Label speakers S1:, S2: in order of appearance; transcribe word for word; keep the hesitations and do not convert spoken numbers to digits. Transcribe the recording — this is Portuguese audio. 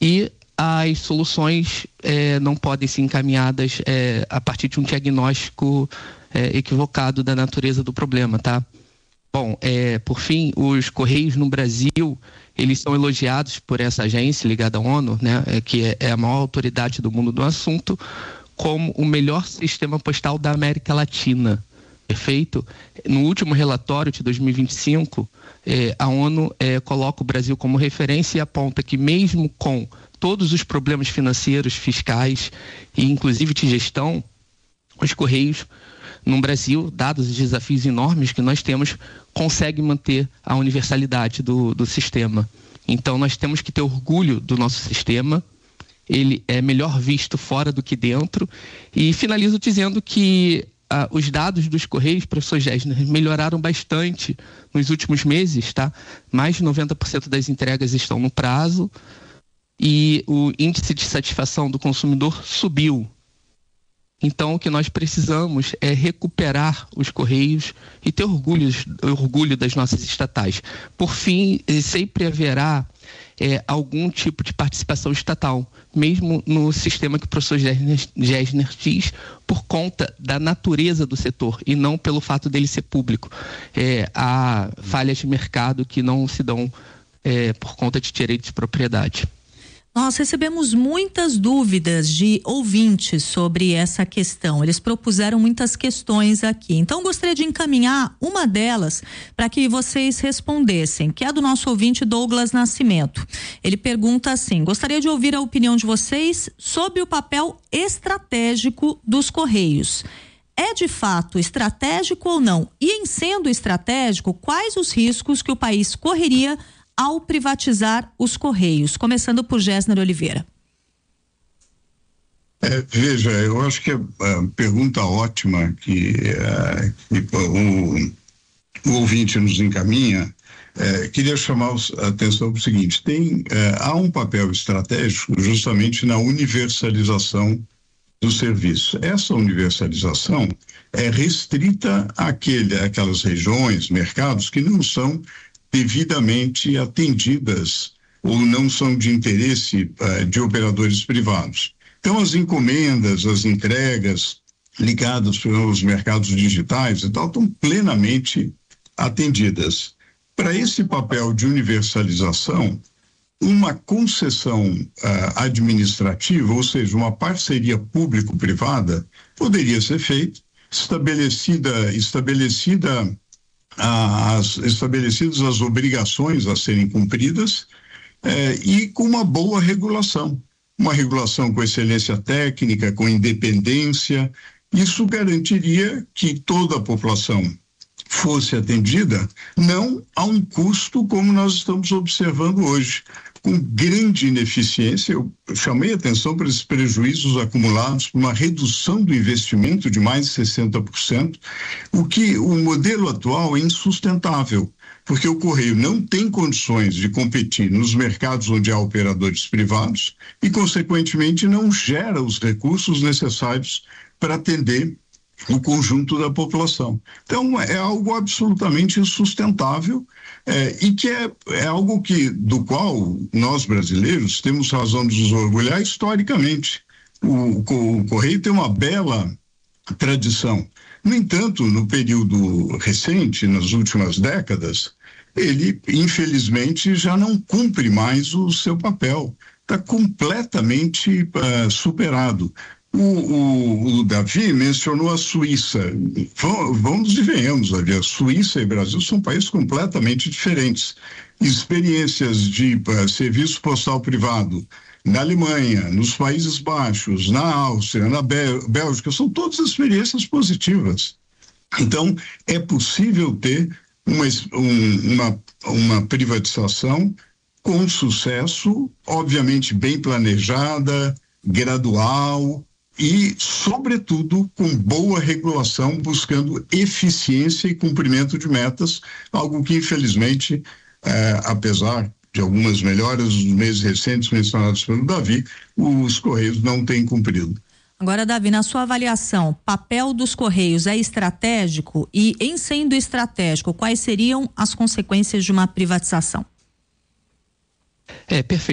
S1: e as soluções é, não podem ser encaminhadas é, a partir de um diagnóstico é, equivocado da natureza do problema, tá? Bom, é, por fim, os Correios no Brasil, eles são elogiados por essa agência ligada à ONU, né, é, que é, é a maior autoridade do mundo do assunto, como o melhor sistema postal da América Latina. Perfeito? No último relatório de dois mil e vinte e cinco, eh, a ONU eh, coloca o Brasil como referência e aponta que mesmo com todos os problemas financeiros, fiscais e inclusive de gestão, os Correios no Brasil, dados os desafios enormes que nós temos, conseguem manter a universalidade do, do sistema. Então nós temos que ter orgulho do nosso sistema. Ele é melhor visto fora do que dentro. E finalizo dizendo que Ah, os dados dos Correios, professor Gessner, melhoraram bastante nos últimos meses, tá? Mais de noventa por cento das entregas estão no prazo e o índice de satisfação do consumidor subiu. Então, o que nós precisamos é recuperar os Correios e ter orgulho, orgulho das nossas estatais. Por fim, sempre haverá é, algum tipo de participação estatal, mesmo no sistema que o professor Gessner diz, por conta da natureza do setor e não pelo fato dele ser público. É, há falhas de mercado que não se dão é, por conta de direito de propriedade.
S2: Nós recebemos muitas dúvidas de ouvintes sobre essa questão. Eles propuseram muitas questões aqui. Então, gostaria de encaminhar uma delas para que vocês respondessem, que é do nosso ouvinte Douglas Nascimento. Ele pergunta assim: gostaria de ouvir a opinião de vocês sobre o papel estratégico dos Correios. É de fato estratégico ou não? E em sendo estratégico, quais os riscos que o país correria ao privatizar os Correios? Começando por Gessner Oliveira.
S3: É, veja, eu acho que a, a pergunta ótima que, é, que o, o ouvinte nos encaminha, é, queria chamar a atenção para o seguinte: tem, é, há um papel estratégico justamente na universalização do serviço. Essa universalização é restrita àquele, àquelas regiões, mercados que não são devidamente atendidas ou não são de interesse uh, de operadores privados. Então, as encomendas, as entregas ligadas pelos mercados digitais e tal estão plenamente atendidas. Para esse papel de universalização, uma concessão uh, administrativa, ou seja, uma parceria público-privada, poderia ser feita, estabelecida, estabelecida As, estabelecidas as obrigações a serem cumpridas eh, e com uma boa regulação, uma regulação com excelência técnica, com independência. Isso garantiria que toda a população fosse atendida, não a um custo como nós estamos observando hoje, com grande ineficiência. Eu chamei a atenção para esses prejuízos acumulados por uma redução do investimento de mais de sessenta por cento, o que o modelo atual é insustentável, porque o Correio não tem condições de competir nos mercados onde há operadores privados e, consequentemente, não gera os recursos necessários para atender o conjunto da população. Então, é algo absolutamente insustentável é, e que é, é algo que, do qual nós brasileiros temos razão de nos orgulhar historicamente. O, o Correio tem uma bela tradição. No entanto, no período recente, nas últimas décadas, ele, infelizmente, já não cumpre mais o seu papel. Está completamente uh, superado. O, o, o Davi mencionou a Suíça. Vamos, vamos e venhamos, Davi. A Suíça e o Brasil são países completamente diferentes. Experiências de uh, serviço postal privado na Alemanha, nos Países Baixos, na Áustria, na Bélgica, são todas experiências positivas. Então, é possível ter uma, um, uma, uma privatização com sucesso, obviamente bem planejada, gradual e, sobretudo, com boa regulação, buscando eficiência e cumprimento de metas, algo que, infelizmente, eh, apesar de algumas melhoras nos meses recentes mencionados pelo Davi, os Correios não têm cumprido.
S2: Agora, Davi, na sua avaliação, papel dos Correios é estratégico e, em sendo estratégico, quais seriam as consequências de uma privatização?
S1: É, perfeito.